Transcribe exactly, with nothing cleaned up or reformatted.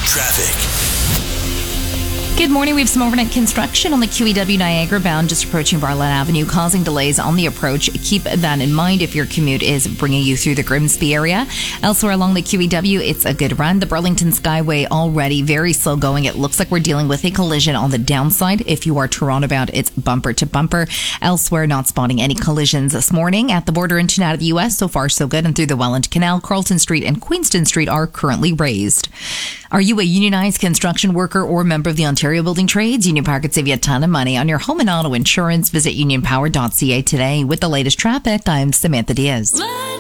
Traffic. Good morning. We have some overnight construction on the Q E W Niagara bound just approaching Bartlett Avenue, causing delays on the approach. Keep that in mind if your commute is bringing you through the Grimsby area. Elsewhere along the Q E W, it's a good run. The Burlington Skyway already very slow going. It looks like we're dealing with a collision on the downside. If you are Toronto bound, it's bumper to bumper. Elsewhere, not spotting any collisions this morning. At the border into and out of the U S, so far so good. And through the Welland Canal, Carlton Street and Queenston Street are currently raised. Are you a unionized construction worker or member of the Ontario Building Trades? Union Power could save you a ton of money on your home and auto insurance. Visit union power dot c a today. With the latest traffic, I'm Samantha Diaz.